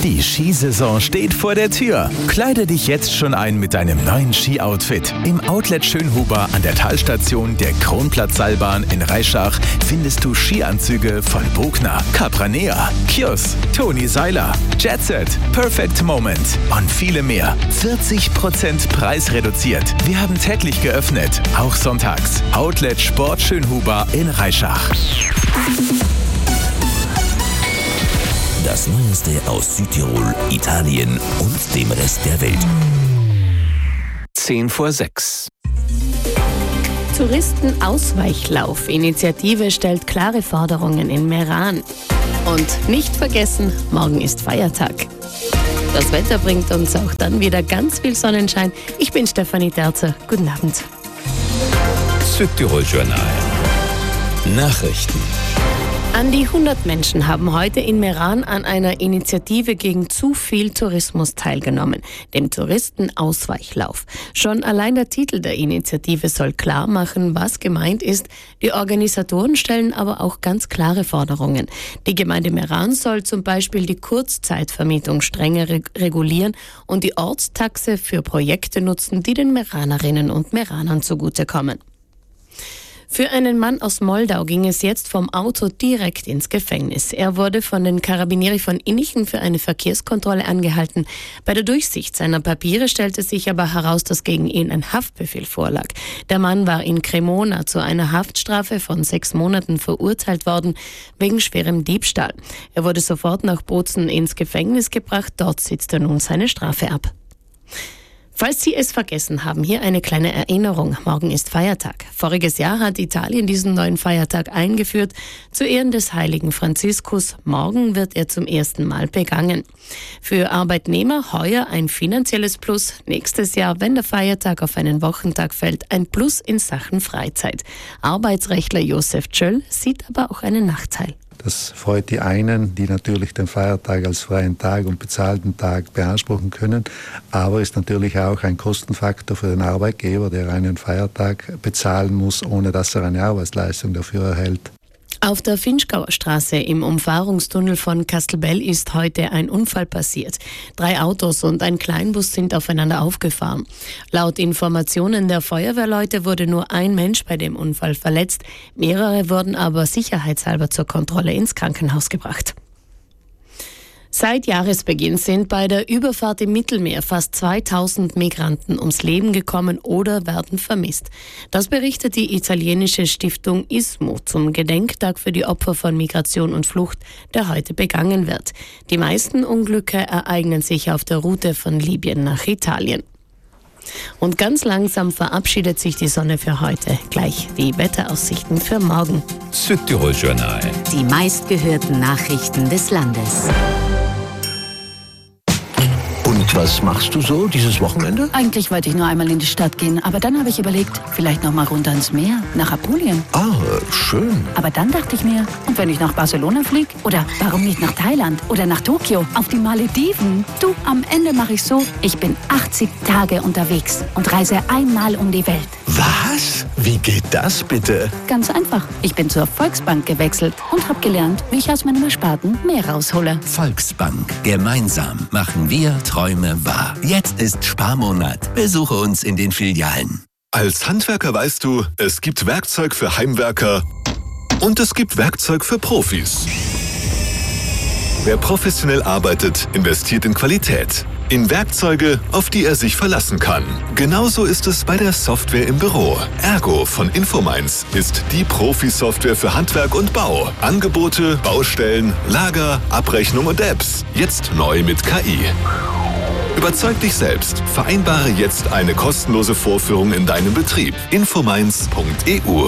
Die Skisaison steht vor der Tür. Kleide dich jetzt schon ein mit deinem neuen Ski-Outfit. Im Outlet Schönhuber an der Talstation der Kronplatz-Seilbahn in Reischach findest du Skianzüge von Bogner, Capranea, Kjus, Toni Seiler, Jetset, Perfect Moment und viele mehr. 40% preisreduziert. Wir haben täglich geöffnet, auch sonntags. Outlet Sport Schönhuber in Reischach. Das Neueste aus Südtirol, Italien und dem Rest der Welt. 5:10. Touristenausweichlauf-Initiative stellt klare Forderungen in Meran. Und nicht vergessen, morgen ist Feiertag. Das Wetter bringt uns auch dann wieder ganz viel Sonnenschein. Ich bin Stefanie Terzer. Guten Abend. Südtirol Journal. Nachrichten. An die 100 Menschen haben heute in Meran an einer Initiative gegen zu viel Tourismus teilgenommen, dem Touristenausweichlauf. Schon allein der Titel der Initiative soll klar machen, was gemeint ist. Die Organisatoren stellen aber auch ganz klare Forderungen. Die Gemeinde Meran soll zum Beispiel die Kurzzeitvermietung strenger regulieren und die Ortstaxe für Projekte nutzen, die den Meranerinnen und Meranern zugutekommen. Für einen Mann aus Moldau ging es jetzt vom Auto direkt ins Gefängnis. Er wurde von den Carabinieri von Innichen für eine Verkehrskontrolle angehalten. Bei der Durchsicht seiner Papiere stellte sich aber heraus, dass gegen ihn ein Haftbefehl vorlag. Der Mann war in Cremona zu einer Haftstrafe von 6 Monaten verurteilt worden, wegen schwerem Diebstahl. Er wurde sofort nach Bozen ins Gefängnis gebracht. Dort sitzt er nun seine Strafe ab. Falls Sie es vergessen haben, hier eine kleine Erinnerung. Morgen ist Feiertag. Voriges Jahr hat Italien diesen neuen Feiertag eingeführt, zu Ehren des heiligen Franziskus. Morgen wird er zum ersten Mal begangen. Für Arbeitnehmer heuer ein finanzielles Plus. Nächstes Jahr, wenn der Feiertag auf einen Wochentag fällt, ein Plus in Sachen Freizeit. Arbeitsrechtler Josef Tschöll sieht aber auch einen Nachteil. Das freut die einen, die natürlich den Feiertag als freien Tag und bezahlten Tag beanspruchen können, aber ist natürlich auch ein Kostenfaktor für den Arbeitgeber, der einen Feiertag bezahlen muss, ohne dass er eine Arbeitsleistung dafür erhält. Auf der Finchgauer Straße im Umfahrungstunnel von Kastelbell ist heute ein Unfall passiert. 3 Autos und ein Kleinbus sind aufeinander aufgefahren. Laut Informationen der Feuerwehrleute wurde nur ein Mensch bei dem Unfall verletzt. Mehrere wurden aber sicherheitshalber zur Kontrolle ins Krankenhaus gebracht. Seit Jahresbeginn sind bei der Überfahrt im Mittelmeer fast 2000 Migranten ums Leben gekommen oder werden vermisst. Das berichtet die italienische Stiftung ISMO zum Gedenktag für die Opfer von Migration und Flucht, der heute begangen wird. Die meisten Unglücke ereignen sich auf der Route von Libyen nach Italien. Und ganz langsam verabschiedet sich die Sonne für heute. Gleich die Wetteraussichten für morgen. Südtirol Journal. Die meistgehörten Nachrichten des Landes. Und was machst du so dieses Wochenende? Eigentlich wollte ich nur einmal in die Stadt gehen, aber dann habe ich überlegt, vielleicht noch mal runter ins Meer, nach Apulien. Ah, schön. Aber dann dachte ich mir, und wenn ich nach Barcelona fliege? Oder warum nicht nach Thailand? Oder nach Tokio? Auf die Malediven? Du, am Ende mache ich so, ich bin 80 Tage unterwegs und reise einmal um die Welt. Was? Wie geht das bitte? Ganz einfach. Ich bin zur Volksbank gewechselt und habe gelernt, wie ich aus meinem Ersparten mehr raushole. Volksbank. Gemeinsam machen wir Träume wahr. Jetzt ist Sparmonat. Besuche uns in den Filialen. Als Handwerker weißt du, es gibt Werkzeug für Heimwerker und es gibt Werkzeug für Profis. Wer professionell arbeitet, investiert in Qualität. In Werkzeuge, auf die er sich verlassen kann. Genauso ist es bei der Software im Büro. Ergo von Infomines ist die Profi-Software für Handwerk und Bau. Angebote, Baustellen, Lager, Abrechnung und Apps. Jetzt neu mit KI. Überzeug dich selbst. Vereinbare jetzt eine kostenlose Vorführung in deinem Betrieb. Infomines.eu.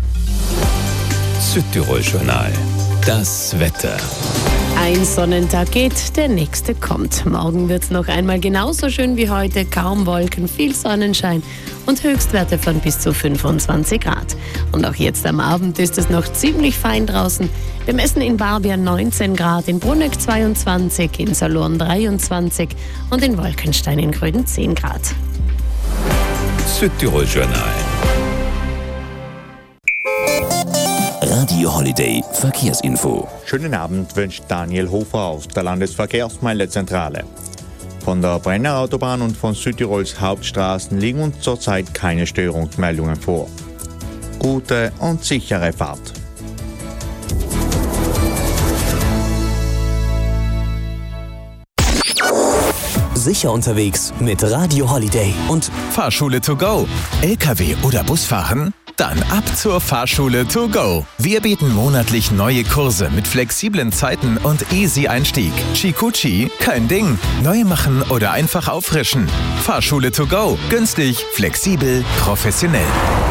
Südtirol Journal. Das Wetter. Ein Sonnentag geht, der nächste kommt. Morgen wird es noch einmal genauso schön wie heute. Kaum Wolken, viel Sonnenschein und Höchstwerte von bis zu 25 Grad. Und auch jetzt am Abend ist es noch ziemlich fein draußen. Wir messen in Barbia 19 Grad, in Bruneck 22, in Salurn 23 und in Wolkenstein in Gröden 10 Grad. Südtirol Journal. Radio Holiday Verkehrsinfo. Schönen Abend wünscht Daniel Hofer aus der Landesverkehrsmeldezentrale. Von der Brenner Autobahn und von Südtirols Hauptstraßen liegen uns zurzeit keine Störungsmeldungen vor. Gute und sichere Fahrt. Sicher unterwegs mit Radio Holiday und Fahrschule to go. LKW oder Busfahren? Dann ab zur Fahrschule to go. Wir bieten monatlich neue Kurse mit flexiblen Zeiten und easy Einstieg. Chikuchi, kein Ding. Neu machen oder einfach auffrischen. Fahrschule to go. Günstig, flexibel, professionell.